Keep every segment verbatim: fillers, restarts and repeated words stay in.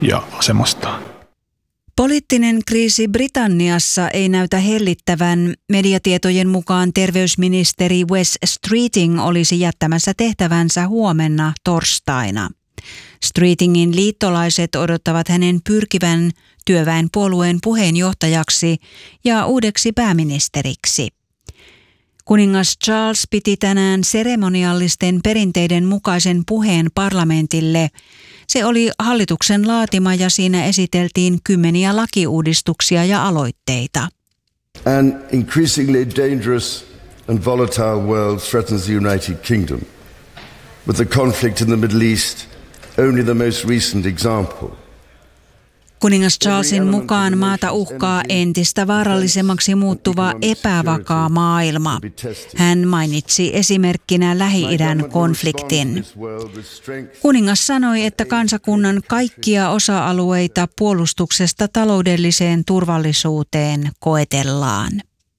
ja asemastaan. Poliittinen kriisi Britanniassa ei näytä hellittävän. Mediatietojen mukaan terveysministeri Wes Streeting olisi jättämässä tehtävänsä huomenna torstaina. Streetingin liittolaiset odottavat hänen pyrkivän työväenpuolueen puheenjohtajaksi ja uudeksi pääministeriksi. Kuningas Charles piti tänään seremoniallisten perinteiden mukaisen puheen parlamentille. Se oli hallituksen laatima ja siinä esiteltiin kymmeniä lakiuudistuksia ja aloitteita. An increasingly dangerous and volatile world threatens the United Kingdom, with the conflict in the Middle East only the most recent example. Kuningas Charlesin mukaan maata uhkaa entistä vaarallisemmaksi muuttuva epävakaa maailma. Hän mainitsi esimerkkinä Lähi-idän konfliktin. Kuningas sanoi, että kansakunnan kaikkia osa-alueita puolustuksesta taloudelliseen turvallisuuteen koetellaan.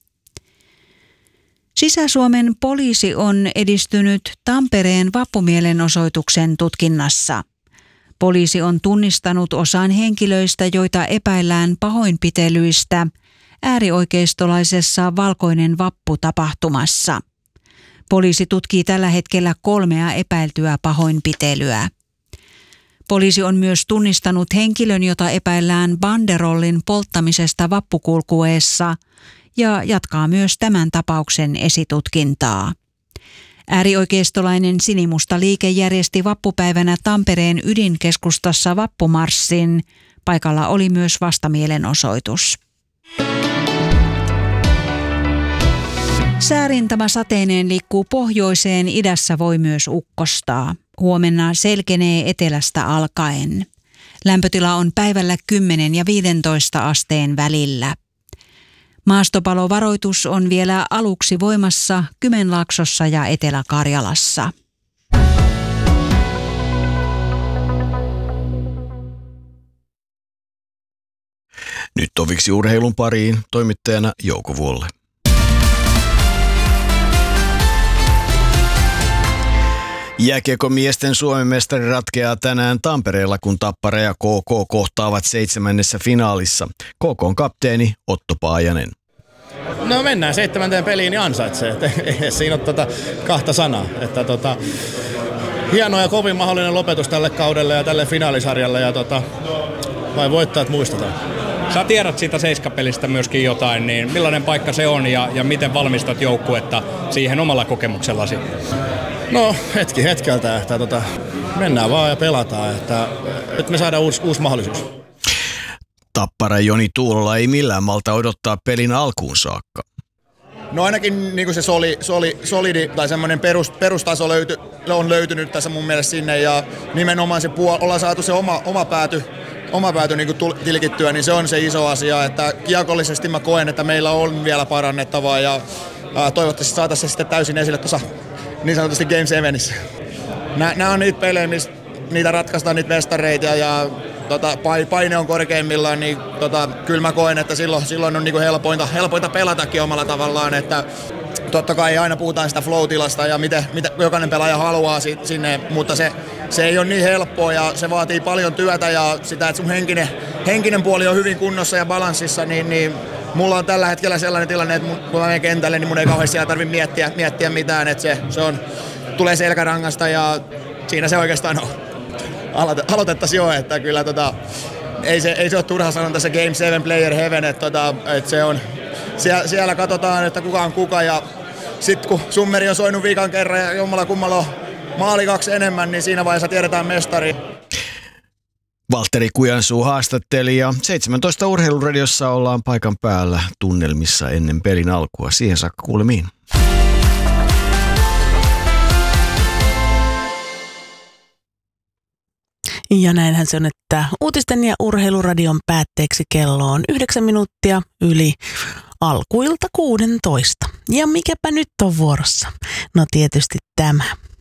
Sisä-Suomen poliisi on edistynyt Tampereen vappumielenosoituksen tutkinnassa. Poliisi on tunnistanut osan henkilöistä, joita epäillään pahoinpitelyistä äärioikeistolaisessa Valkoinen vappu-tapahtumassa. Poliisi tutkii tällä hetkellä kolmea epäiltyä pahoinpitelyä. Poliisi on myös tunnistanut henkilön, jota epäillään banderollin polttamisesta vappukulkueessa ja jatkaa myös tämän tapauksen esitutkintaa. Äärioikeistolainen sinimusta liike järjesti vappupäivänä Tampereen ydinkeskustassa vappumarssin. Paikalla oli myös vastamielenosoitus. Säärintama sateineen liikkuu pohjoiseen, idässä voi myös ukkostaa. Huomenna selkenee etelästä alkaen. Lämpötila on päivällä kymmenen ja viisitoista asteen välillä. Maastopalovaroitus on vielä aluksi voimassa Kymenlaaksossa ja Etelä-Karjalassa. Nyt toviksi urheilun pariin, toimittajana Jouko Vuolle. Jääkiekon miesten Suomen mestari ratkeaa tänään Tampereella, kun Tappara ja K K kohtaavat seitsemännessä finaalissa. K K:n kapteeni Otto Paajanen. No mennään seitsemänteen peliin ja ansaitsee. Siinä on tota kahta sanaa. Että tota, hieno ja kovin mahdollinen lopetus tälle kaudelle ja tälle finaalisarjalle. Ja tota, vai voittajat muistetaan. Sä tiedät siitä seiskapelistä myöskin jotain, niin millainen paikka se on ja, ja miten valmistat joukkuetta siihen omalla kokemuksellasi? No hetki hetkeltä, että tota, mennään vaan ja pelataan, että nyt me saadaan uusi, uusi mahdollisuus. Tappara Joni Tuulola ei millään malta odottaa pelin alkuun saakka. No ainakin niin kuin se soli, soli, solidi tai semmoinen perus, perustaso löyty, on löytynyt tässä mun mielestä sinne ja nimenomaan se puol, ollaan saatu se oma, oma pääty, oma pääty niin kuin tilkittyä, niin se on se iso asia, että kiekollisesti mä koen, että meillä on vielä parannettavaa ja ää, toivottavasti saataisiin se sitten täysin esille tuossa niin sanotusti Game Sevenissä. Nämä on niitä pelejä, missä niitä ratkaistaan niitä mestareita ja tota, paine on korkeimmillaan, niin tota, kyllä mä koen, että silloin, silloin on niinku helpointa, helpointa pelatakin omalla tavallaan, että totta kai aina puhutaan sitä flow-tilasta ja miten, miten jokainen pelaaja haluaa sinne, mutta se, se ei ole niin helppoa ja se vaatii paljon työtä ja sitä, että sun henkinen, henkinen puoli on hyvin kunnossa ja balanssissa, niin, niin mulla on tällä hetkellä sellainen tilanne, että kun mä menen kentälle, niin mun ei kauheasti siellä tarvitse miettiä, miettiä mitään, että se, se on, tulee selkärangasta ja siinä se oikeastaan on. Aloitettaisiin jo, että kyllä tota, ei, se, ei se ole turha sanoa tässä Game seven Player Heaven, että, tota, että se on, siellä, siellä katsotaan, että kuka on kuka ja sitten kun summeri on soinut viikan kerran ja jommalla kummalla on maali kaksi enemmän, niin siinä vaiheessa tiedetään mestari. Valtteri Kujansuu haastatteli ja seitsemäntoista Urheiluradiossa ollaan paikan päällä tunnelmissa ennen pelin alkua. Siihen saakka kuulemiin. Ja näinhän se on, että uutisten ja urheiluradion päätteeksi kello on yhdeksän minuuttia yli alkuilta kuudentoista. Ja mikäpä nyt on vuorossa? No tietysti tämä.